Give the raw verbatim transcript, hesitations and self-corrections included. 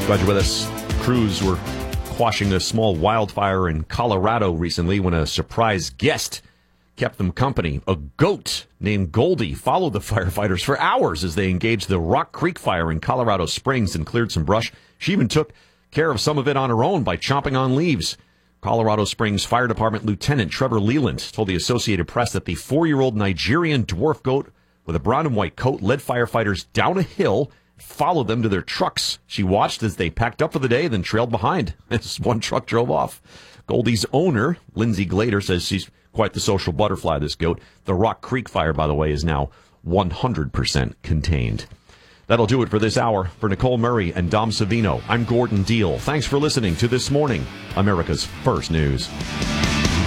Glad you're with us. Crews were quashing a small wildfire in Colorado recently when a surprise guest kept them company. A goat named Goldie followed the firefighters for hours as they engaged the Rock Creek fire in Colorado Springs and cleared some brush. She even took care of some of it on her own by chomping on leaves. Colorado Springs Fire Department Lieutenant Trevor Leland told the Associated Press that the four-year-old Nigerian dwarf goat with a brown and white coat led firefighters down a hill, followed them to their trucks. She watched as they packed up for the day, then trailed behind as one truck drove off. Goldie's owner, Lindsay Glader, says she's quite the social butterfly, this goat. The Rock Creek fire, by the way, is now one hundred percent contained. That'll do it for this hour. For Nicole Murray and Dom Savino, I'm Gordon Deal. Thanks for listening to This Morning, America's First News.